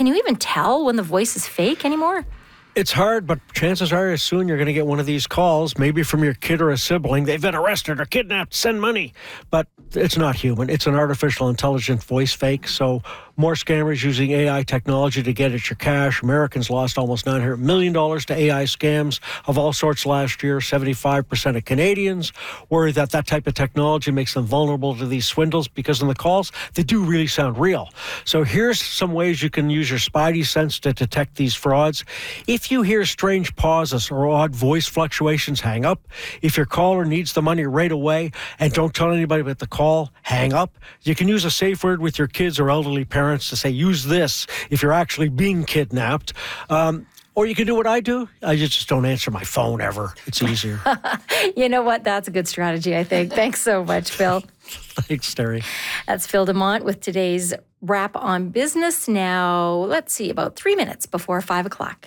Can you even tell when the voice is fake anymore? It's hard, but chances are soon you're going to get one of these calls, maybe from your kid or a sibling. They've been arrested or kidnapped. Send money. But it's not human. It's an artificial intelligent voice fake. So more scammers using AI technology to get at your cash. Americans lost almost $900 million to AI scams of all sorts last year. 75% of Canadians worry that that type of technology makes them vulnerable to these swindles because in the calls, they do really sound real. So here's some ways you can use your spidey sense to detect these frauds. If you hear strange pauses or odd voice fluctuations, hang up. If your caller needs the money right away and don't tell anybody about the call, hang up. You can use a safe word with your kids or elderly parents to say, use this if you're actually being kidnapped. Or you can do what I do. I just don't answer my phone ever. It's easier. You know what? That's a good strategy, I think. Thanks so much, Phil. Thanks, Terry. That's Phil Demont with today's Wrap on Business. Now, let's see, about 3 minutes before 5 o'clock.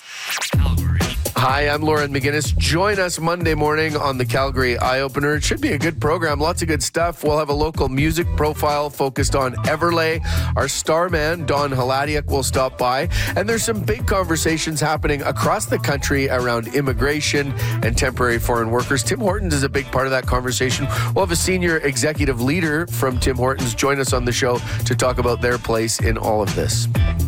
Hi, I'm Lauren McGinnis. Join us Monday morning on the Calgary Eye Opener. It should be a good program. Lots of good stuff. We'll have a local music profile focused on Everlay. Our star man, Don Haladiak, will stop by. And there's some big conversations happening across the country around immigration and temporary foreign workers. Tim Hortons is a big part of that conversation. We'll have a senior executive leader from Tim Hortons join us on the show to talk about their place in all of this.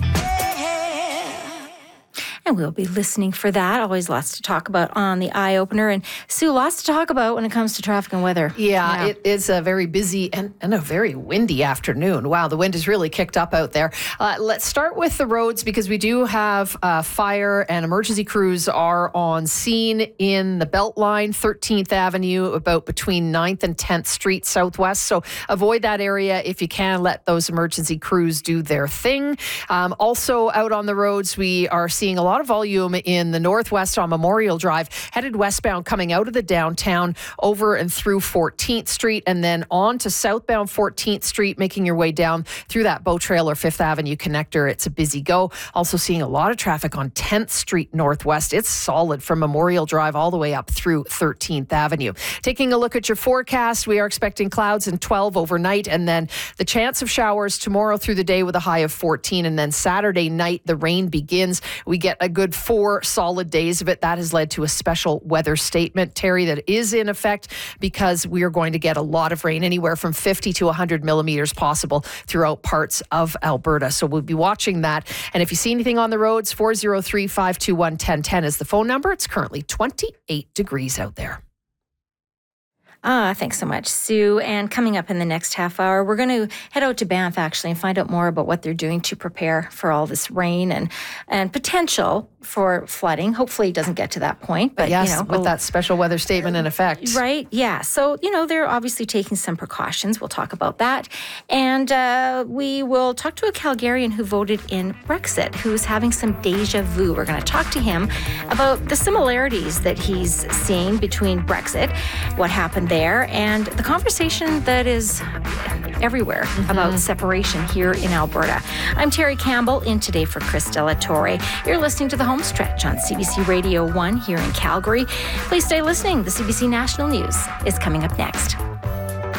And we'll be listening for that. Always lots to talk about on the Eye Opener. And Sue, lots to talk about when it comes to traffic and weather. Yeah. It is a very busy and a very windy afternoon. Wow, the wind has really kicked up out there. Let's start with the roads because we do have fire and emergency crews are on scene in the Beltline, 13th Avenue, about between 9th and 10th Street Southwest. So avoid that area if you can. Let those emergency crews do their thing. Also out on the roads, we are seeing a lot of volume in the Northwest on Memorial Drive, headed westbound coming out of the downtown over and through 14th Street and then on to southbound 14th Street, making your way down through that Bow Trail or 5th Avenue connector. It's a busy go. Also seeing a lot of traffic on 10th Street Northwest. It's solid from Memorial Drive all the way up through 13th Avenue. Taking a look at your forecast, we are expecting clouds and 12 overnight and then the chance of showers tomorrow through the day with a high of 14 and then Saturday night the rain begins. We get a good 4 solid days of it. That has led to a special weather statement, Terry, that is in effect because we are going to get a lot of rain, anywhere from 50 to 100 millimeters possible throughout parts of Alberta. So we'll be watching that. And if you see anything on the roads, 403-521-1010 is the phone number. It's currently 28 degrees out there. Thanks so much, Sue. And coming up in the next half hour, we're going to head out to Banff, actually, and find out more about what they're doing to prepare for all this rain and potential for flooding. Hopefully it doesn't get to that point. But yes, with that special weather statement in effect. Right, yeah. So, they're obviously taking some precautions. We'll talk about that. And we will talk to a Calgarian who voted in Brexit, who's having some deja vu. We're going to talk to him about the similarities that he's seeing between Brexit, what happened there, and the conversation that is everywhere about separation here in Alberta. I'm Terry Campbell, in today for Chris Delatorre. You're listening to The Home Stretch on CBC Radio 1 here in Calgary. Please stay listening. The CBC National News is coming up next.